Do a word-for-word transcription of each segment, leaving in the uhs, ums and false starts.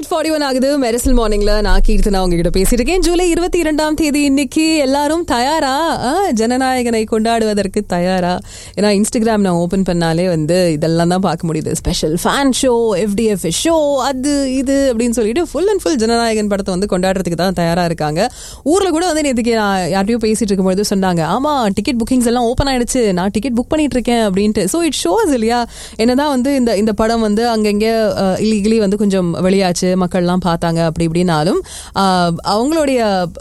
Eight forty one ஆகுது. மெரிசல் மார்னிங்ல நான் கீர்த்தனா உங்ககிட்ட பேசிட்டு இருக்கேன். ஜூலை இருபத்தி இரண்டாம் தேதி இன்னைக்கு எல்லாரும் தயாரா ஜனநாயகனை கொண்டாடுவதற்கு தயாரா? ஏன்னா இன்ஸ்டாகிராம் நான் ஓபன் பண்ணாலே வந்து இதெல்லாம் தான் பார்க்க முடியுது. Special fan show, FTF show, அது இது அப்படின்னு சொல்லிட்டு ஃபுல் அண்ட் ஃபுல் ஜனநாயகன் படத்தை வந்து கொண்டாடுறதுக்கு தான் தயாரா இருக்காங்க. ஊர்ல கூட வந்து நேற்றுக்கு நான் யார்ட்டையும் பேசிட்டு இருக்கும்போது சொன்னாங்க, ஆமா டிக்கெட் புக்கிங்ஸ் எல்லாம் ஓப்பன் ஆயிடுச்சு, நான் டிக்கெட் புக் பண்ணிட்டு இருக்கேன் அப்படின்ட்டு. ஸோ இட் ஷோஸ் இல்லையா என்னதான் வந்து இந்த இந்த படம் வந்து அங்கங்க இல்லீகலி வந்து கொஞ்சம் வெளியாச்சு, மக்கள்லாம் பார்த்தாங்க அப்படி இப்படின்னாலும் அவங்களுடைய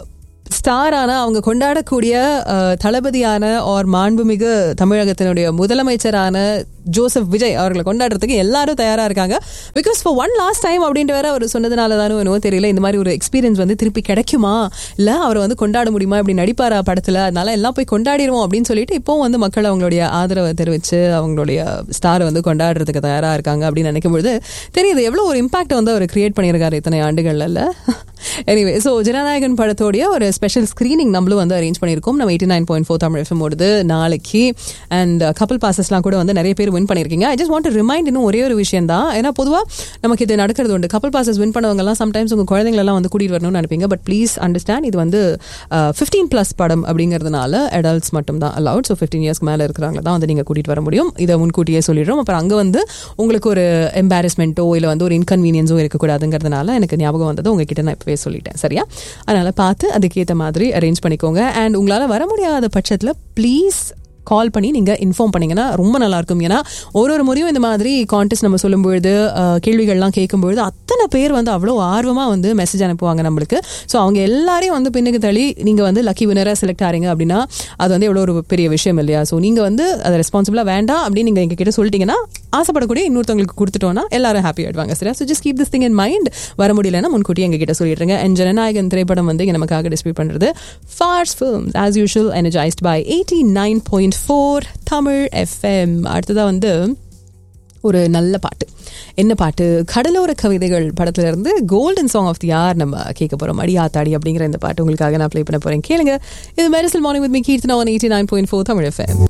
ஸ்டாரான அவங்க கொண்டாடக்கூடிய தளபதியான ஆர் மாண்புமிகு தமிழகத்தினுடைய முதலமைச்சரான ஜோசப் விஜய் அவர்களை கொண்டாடுறதுக்கு எல்லாரும் தயாரா இருக்காங்க. Because for one last time அப்படின்ட்டு வேற அவர் சொன்னதுனால தானோ என்னவோ தெரியல, இந்த மாதிரி ஒரு எக்ஸ்பீரியன்ஸ் வந்து திருப்பி கிடைக்குமா, இல்ல அவரை வந்து கொண்டாட முடியுமா, இப்படி நடிப்பாரா படத்துல, அதனால எல்லாம் போய் கொண்டாடிடுவோம் அப்படின்னு சொல்லிட்டு இப்போ வந்து மக்கள் அவங்களுடைய ஆதரவை தெரிவிச்சு அவங்களுடைய ஸ்டாரை வந்து கொண்டாடுறதுக்கு தயாரா இருக்காங்க அப்படின்னு நினைக்கும்போது தெரியுது எவ்வளவு ஒரு இம்பாக்ட் வந்து அவர் கிரியேட் பண்ணியிருக்காரு இத்தனை ஆண்டுகள்ல. எனிவே, ஸோ ஜனநாயகன் படத்தோடைய ஒரு ஸ்பெஷல் ஸ்கிரீனிங் நம்மளும் வந்து அரேஞ்ச் பண்ணியிருக்கோம். நம்ம eighty nine point four Tamil FM ஓடுது நாளைக்கு. அண்ட் கப்பல் பாசஸ்லாம் கூட வந்து நிறைய பேர் வின் பண்ணியிருக்கீங்க. I just want to remind இன்னும் ஒரே ஒரு விஷயம் தான். ஏன்னா பொதுவாக நமக்கு இது நடக்கிறது உண்டு. கப்பல் பாசஸ் வின் பண்ணவங்கலாம் சம்டைம்ஸ் உங்கள் குழந்தைங்களெல்லாம் வந்து கூட்டிகிட்டு வரணும்னு நினைப்பீங்க. பட் ப்ளீஸ் அண்டர்ஸ்டாண்ட், இது வந்து ஃபிஃப்டீன் ப்ளஸ் படம் அப்படிங்கிறதுனால அடல்ட்ஸ் மட்டும் தான் அலவுட். ஸோ ஃபிஃப்டீன் இயர்ஸ்க்கு மேலே இருக்கிறவங்க தான் வந்து நீங்கள் கூட்டிகிட்டு வர முடியும். இதை முன்கூட்டியே சொல்லிடுறோம். அப்புறம் அங்கே வந்து உங்களுக்கு ஒரு எம்பாரஸ்மெண்ட்டோ இல்லை வந்து ஒரு இன்கன்வீனியன்ஸோ இருக்கக்கூடாதுங்கிறதுனால எனக்கு ஞாபகம் வந்தது உங்ககிட்ட நான் இப்போவே சொல்லிட்டேன். சரியா? அதனால பார்த்து அதுக்கேற்ற மாதிரி அரேஞ்ச் பண்ணிக்கோங்க. அண்ட் உங்களால் வர முடியாத பட்சத்தில் ப்ளீஸ் கால் பண்ணி நீங்கள் இன்ஃபார்ம் பண்ணிங்கன்னா ரொம்ப நல்லாயிருக்கும். ஏன்னா ஒரு ஒரு முறையும் இந்த மாதிரி கான்டெஸ்ட் நம்ம சொல்லும்பொழுது கேள்விகள்லாம் கேட்கும்பொழுது அத்தனை பேர் வந்து அவ்வளோ ஆர்வமாக வந்து மெசேஜ் அனுப்புவாங்க நம்மளுக்கு. ஸோ அவங்க எல்லாரையும் வந்து பின்னுக்கு தள்ளி நீங்கள் வந்து லக்கி வினராக செலக்ட் ஆகிறீங்க அப்படின்னா அது வந்து எவ்வளோ ஒரு பெரிய விஷயம் இல்லையா? ஸோ நீங்கள் வந்து அதை ரெஸ்பான்சிபிளாக வேண்டாம் அப்படின்னு நீங்கள் எங்ககிட்ட சொல்லிட்டீங்கன்னா ஆசைப்படக்கூடிய இன்னொருத்தவங்களுக்கு கொடுத்துட்டோன்னா எல்லாரும் ஹாப்பி ஆயிடுவாங்க. சரியா? So just keep this thing in mind. வர முடியலன்னா முன்கூட்டி எங்ககிட்ட சொல்லிடுறேங்க. அண்ட் ஜனநாயகன் திரைப்படம் வந்து இங்கே நமக்காக டிஸ்பிளே பண்ணுறது Phars films as usual, energised by eighty nine point four Tamil FM. அடுத்ததாக வந்து ஒரு நல்ல பாட்டு. என்ன பாட்டு? கடலோர கவிதைகள் படத்துல இருந்து golden song of they are நம்ம கேட்க போறோம். அடியாத்தாடி அப்படிங்கிற இந்த பாட்டு உங்களுக்காக நான் ப்ளே பண்ண போறேன். கேளுங்க. இது Mersal morning with me Keerthana on eighty nine point four Tamil FM.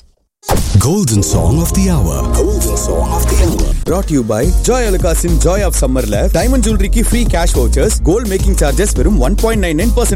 Golden Song of the Hour. Golden Song of the Hour. Brought to you by Joy Alukasin Joy of Summerல diamond jewelry ki free cash vouchers, gold making charges வெறும் one point nine nine percent